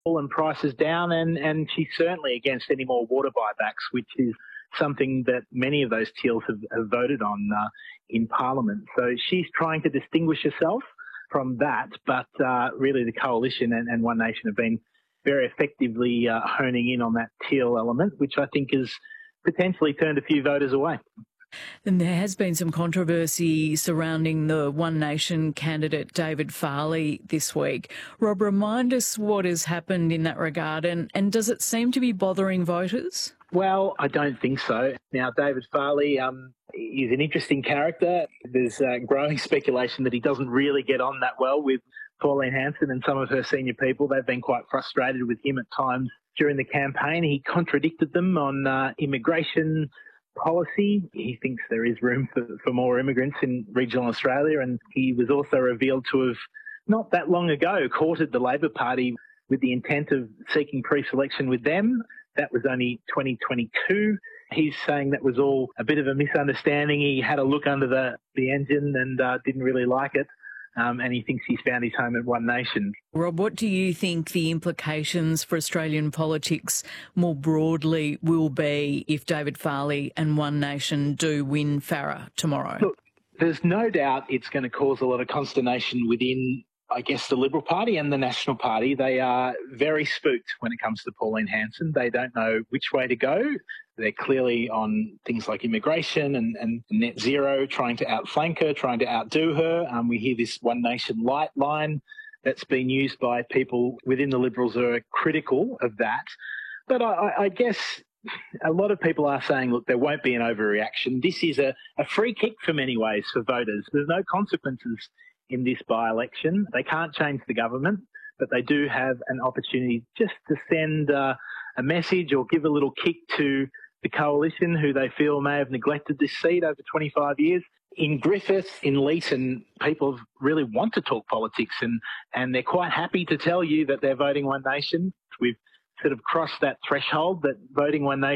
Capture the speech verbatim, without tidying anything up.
and prices down, and, and she's certainly against any more water buybacks, which is something that many of those Teals have, have voted on uh, in Parliament. So she's trying to distinguish herself from that, but uh, really the Coalition and, and One Nation have been very effectively uh, honing in on that Teal element, which I think has potentially turned a few voters away. And there has been some controversy surrounding the One Nation candidate David Farley this week. Rob, remind us what has happened in that regard, and, and does it seem to be bothering voters? Well, I don't think so. Now, David Farley um, is an interesting character. There's uh, growing speculation that he doesn't really get on that well with Pauline Hanson and some of her senior people. They've been quite frustrated with him at times during the campaign. He contradicted them on uh, immigration policy. He thinks there is room for, for more immigrants in regional Australia, and he was also revealed to have, not that long ago, courted the Labor Party with the intent of seeking pre-selection with them. That was only twenty twenty-two. He's saying that was all a bit of a misunderstanding. He had a look under the, the engine and uh, didn't really like it. Um, and he thinks he's found his home at One Nation. Rob, what do you think the implications for Australian politics more broadly will be if David Farley and One Nation do win Farrer tomorrow? Look, there's no doubt it's going to cause a lot of consternation within, I guess, the Liberal Party and the National Party. They are very spooked when it comes to Pauline Hanson. They don't know which way to go. They're clearly on things like immigration and, and net zero, trying to outflank her, trying to outdo her. Um, we hear this One Nation light line that's been used by people within the Liberals who are critical of that. But I, I guess a lot of people are saying, look, there won't be an overreaction. This is a, a free kick for many ways for voters. There's no consequences in this by-election. They can't change the government, but they do have an opportunity just to send uh, a message or give a little kick to the Coalition, who they feel may have neglected this seat over twenty-five years. In Griffith, in Leeton, people really want to talk politics, and, and they're quite happy to tell you that they're voting One Nation. We've sort of crossed that threshold that voting One Nation